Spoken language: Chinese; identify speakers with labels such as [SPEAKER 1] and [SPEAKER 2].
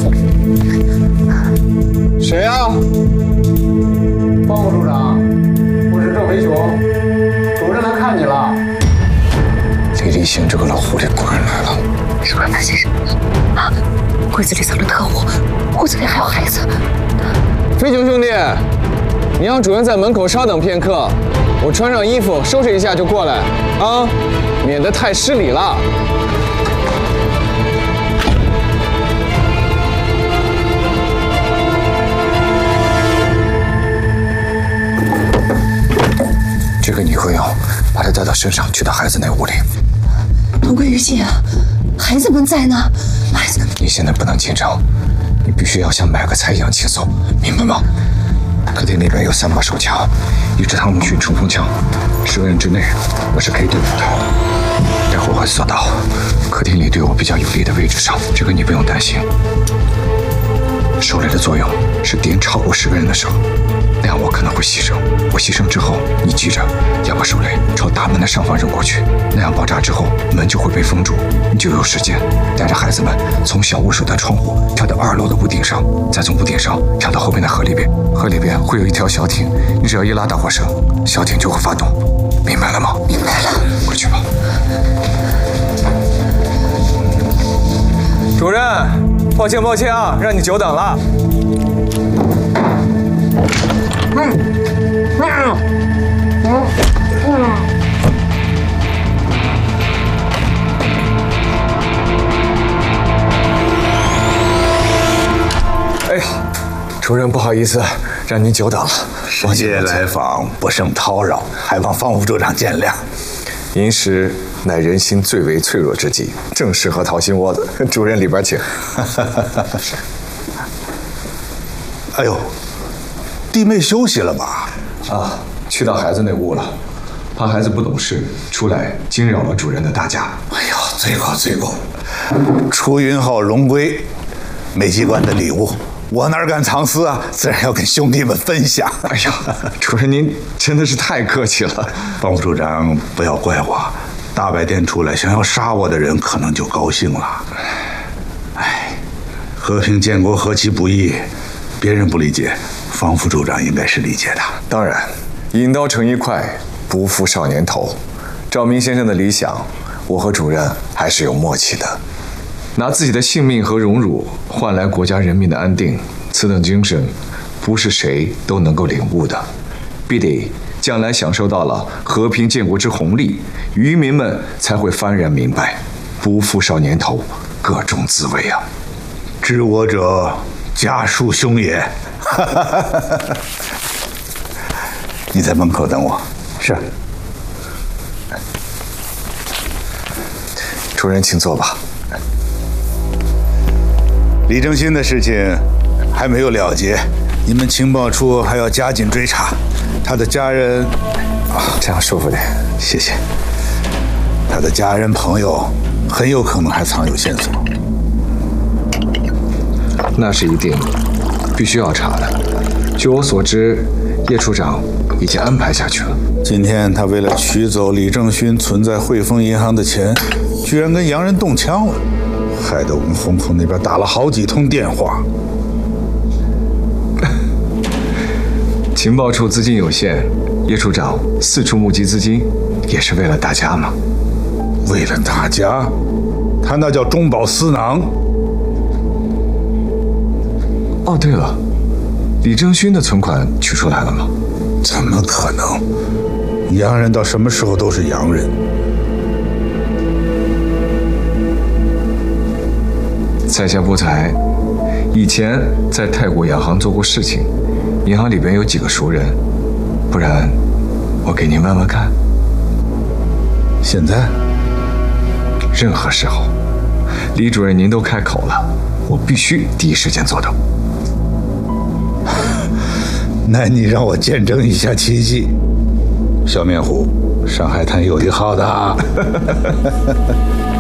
[SPEAKER 1] 谁呀？
[SPEAKER 2] 方副处长，我是郑飞雄，主任来看你了。
[SPEAKER 1] 李立行这个老狐狸果然来了。
[SPEAKER 3] 是不是发现什么了？啊！柜子里藏着特务，屋子里还有孩子。
[SPEAKER 1] 飞雄兄弟，你让主任在门口稍等片刻，我穿上衣服收拾一下就过来啊，免得太失礼了。这个你会用，把它带到身上，去到孩子那屋里。
[SPEAKER 3] 同归于尽啊！孩子们在呢，孩子。
[SPEAKER 1] 你现在不能紧张，你必须要像买个菜一样轻松，明白吗？客厅里边有3把手枪，1支汤姆逊冲锋枪，10个人之内我是可以对付的。待会儿会锁到客厅里对我比较有利的位置上，这个你不用担心。手雷的作用是点超过10个人的手，那样我可能会牺牲。我牺牲之后，你记着要把手雷朝大门的上方扔过去，那样爆炸之后门就会被封住，你就有时间带着孩子们从小屋手的窗户跳到2楼的屋顶上，再从屋顶上跳到后面的河里边。河里边会有一条小艇，你只要一拉导火绳，小艇就会发动，明白了吗？
[SPEAKER 3] 明白了。
[SPEAKER 1] 快去吧。
[SPEAKER 4] 主任，抱歉啊，让你久等了。哎呀，主任不好意思，让您久等了。
[SPEAKER 5] 深夜来访，不胜叨扰，还望方副处长见谅。
[SPEAKER 4] 寅时乃人心最为脆弱之际，正适合掏心窝子。主任里边请。
[SPEAKER 5] 哎呦，弟妹休息了吧？
[SPEAKER 4] 啊，去到孩子那屋了，怕孩子不懂事出来惊扰了主任的大家。
[SPEAKER 5] 哎呦，罪过！出云号荣归，美机关的礼物，我哪敢藏私啊？自然要跟兄弟们分享。
[SPEAKER 4] 哎呀，主任您真的是太客气了。
[SPEAKER 5] 方副处长不要怪我，大白天出来想要杀我的人可能就高兴了。哎，和平建国何其不易，别人不理解，方副处长应该是理解的。
[SPEAKER 4] 当然，引刀成一快，不负少年头。赵明先生的理想，我和主任还是有默契的。拿自己的性命和荣辱换来国家人民的安定，此等精神，不是谁都能够领悟的。必得将来享受到了和平建国之红利，渔民们才会幡然明白，不负少年头，各种滋味啊！
[SPEAKER 5] 知我者，家庶兄也。你在门口等我。
[SPEAKER 4] 是。主任，请坐吧。
[SPEAKER 5] 李正新的事情还没有了结，你们情报处还要加紧追查。他的家人，
[SPEAKER 4] 这样舒服点。
[SPEAKER 5] 谢谢。他的家人朋友很有可能还藏有线索。
[SPEAKER 4] 那是一定，必须要查的。据我所知，叶处长已经安排下去了。
[SPEAKER 5] 今天他为了取走李正勋存在汇丰银行的钱，居然跟洋人动枪了，害得我们红口那边打了好几通电话。
[SPEAKER 4] 情报处资金有限，叶处长四处募集资金，也是为了大家嘛。
[SPEAKER 5] 为了大家？他那叫中饱私囊。
[SPEAKER 4] 哦，对了，李正勋的存款取出来了吗？
[SPEAKER 5] 怎么可能？洋人到什么时候都是洋人。
[SPEAKER 4] 在下不才，以前在泰国洋行做过事情，银行里边有几个熟人，不然我给您问问看。
[SPEAKER 5] 现在？
[SPEAKER 4] 任何时候，李主任您都开口了，我必须第一时间做到。
[SPEAKER 5] 那你让我见证一下奇迹。笑面虎，上海滩有一号的。